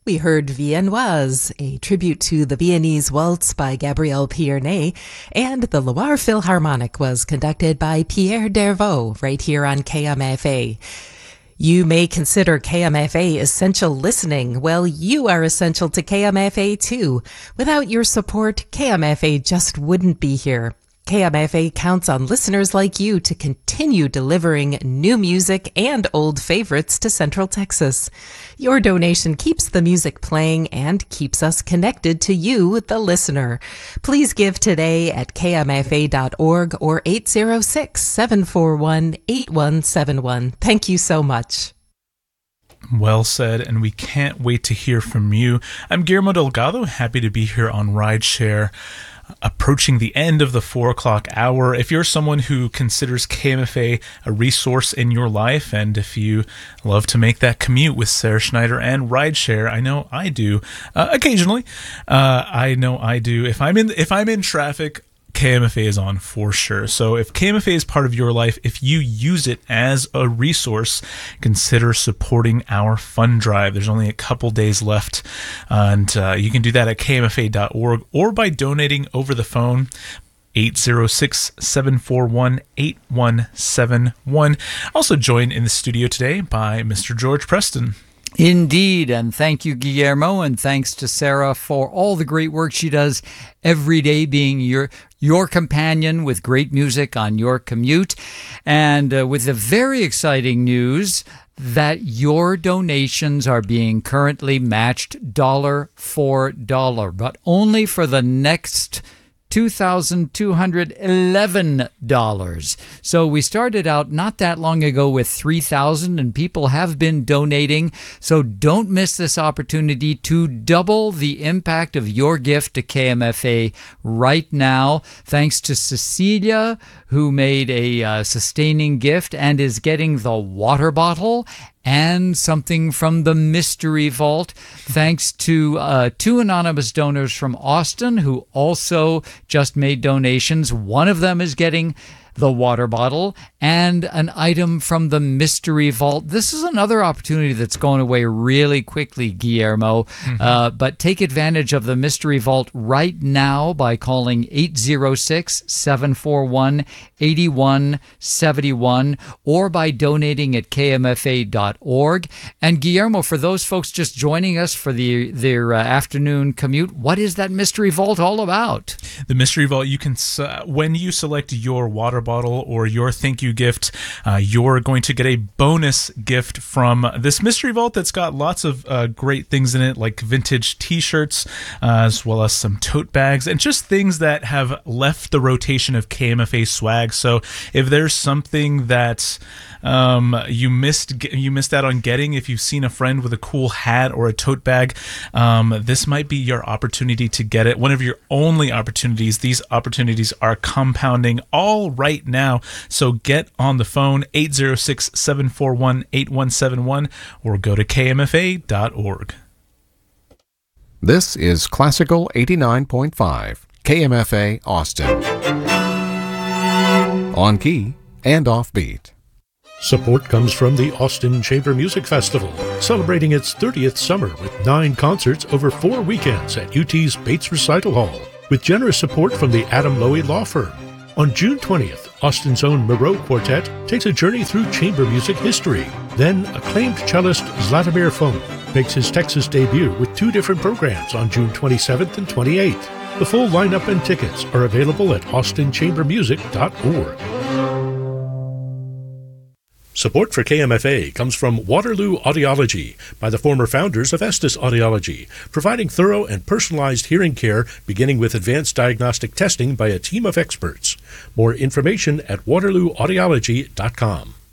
We heard Viennoise, a tribute to the Viennese Waltz by Gabriel Pierné, and the Loire Philharmonic was conducted by Pierre Dervaux right here on KMFA. You may consider KMFA essential listening. Well, you are essential to KMFA too. Without your support, KMFA just wouldn't be here. KMFA counts on listeners like you to continue delivering new music and old favorites to Central Texas. Your donation keeps the music playing and keeps us connected to you, the listener. Please give today at kmfa.org or 806-741-8171. Thank you so much. Well said, and we can't wait to hear from you. I'm Guillermo Delgado, happy to be here on Rideshare. Approaching the end of the 4 o'clock hour. If you're someone who considers KMFA a resource in your life, and if you love to make that commute with Sarah Schneider and Rideshare, I know I do. Occasionally, I know I do. If I'm in traffic, KMFA is on for sure. So if KMFA is part of your life, if you use it as a resource, consider supporting our fund drive. There's only a couple days left, and you can do that at kmfa.org or by donating over the phone. 806-741-8171. Also joined in the studio today by Mr. George Preston. Indeed, and thank you, Guillermo, and thanks to Sarah for all the great work she does every day, being your companion with great music on your commute, and with the very exciting news that your donations are being currently matched dollar for dollar, but only for the next $2,211. So we started out not that long ago with $3,000, and people have been donating. So don't miss this opportunity to double the impact of your gift to KMFA right now. Thanks to Cecilia, who made a sustaining gift and is getting the water bottle and something from the Mystery Vault, thanks to 2 anonymous donors from Austin who also just made donations. One of them is getting the water bottle and an item from the Mystery Vault. This is another opportunity that's going away really quickly, Guillermo. But take advantage of the Mystery Vault right now by calling 806-741-8171 or by donating at kmfa.org. And Guillermo, for those folks just joining us for their afternoon commute, what is that Mystery Vault all about? The Mystery Vault, you can when you select your water bottle or your thank you gift, you're going to get a bonus gift from this Mystery Vault that's got lots of great things in it, like vintage t-shirts, as well as some tote bags and just things that have left the rotation of KMFA swag. So if there's something that you missed out on getting, if you've seen a friend with a cool hat or a tote bag, this might be your opportunity to get it. One of your only opportunities. These opportunities are compounding all right now. So get on the phone, 806-741-8171, or go to kmfa.org. This is Classical 89.5, KMFA Austin. On key and offbeat. Support comes from the Austin Chamber Music Festival, celebrating its 30th summer with 9 concerts over 4 weekends at UT's Bates Recital Hall, with generous support from the Adam Lowy Law Firm. On June 20th, Austin's own Moreau Quartet takes a journey through chamber music history. Then acclaimed cellist Zlatomir Fon makes his Texas debut with 2 different programs on June 27th and 28th. The full lineup and tickets are available at austinchambermusic.org. Support for KMFA comes from Waterloo Audiology by the former founders of Estes Audiology, providing thorough and personalized hearing care beginning with advanced diagnostic testing by a team of experts. More information at waterlooaudiology.com.